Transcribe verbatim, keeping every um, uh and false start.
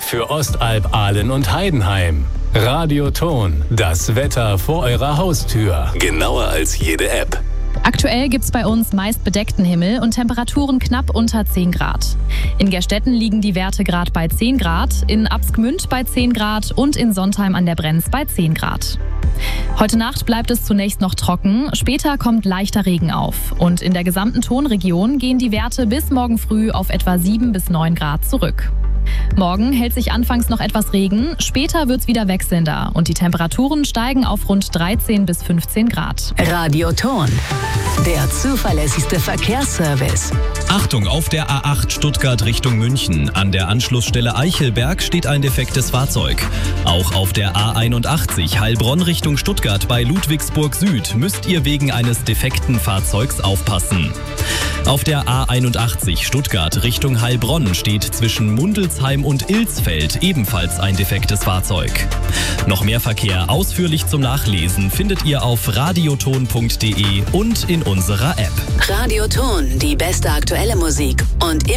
für Ostalb, Ahlen und Heidenheim. Radioton, das Wetter vor eurer Haustür. Genauer als jede App. Aktuell gibt's bei uns meist bedeckten Himmel und Temperaturen knapp unter zehn Grad. In Gerstetten liegen die Werte gerade bei zehn Grad, in Absgmünd bei zehn Grad und in Sontheim an der Brenz bei zehn Grad. Heute Nacht bleibt es zunächst noch trocken, später kommt leichter Regen auf. Und in der gesamten Tonregion gehen die Werte bis morgen früh auf etwa sieben bis neun Grad zurück. Morgen hält sich anfangs noch etwas Regen, später wird's wieder wechselnder und die Temperaturen steigen auf rund dreizehn bis fünfzehn Grad. Radioton, der zuverlässigste Verkehrsservice. Achtung, auf der A acht Stuttgart Richtung München. An der Anschlussstelle Eichelberg steht ein defektes Fahrzeug. Auch auf der A einundachtzig Heilbronn Richtung Stuttgart bei Ludwigsburg Süd müsst ihr wegen eines defekten Fahrzeugs aufpassen. Auf der A einundachtzig Stuttgart Richtung Heilbronn steht zwischen Mundelsheim und Ilsfeld ebenfalls ein defektes Fahrzeug. Noch mehr Verkehr ausführlich zum Nachlesen findet ihr auf radioton punkt de und in unserer App. Radioton, die beste aktuelle Musik und immer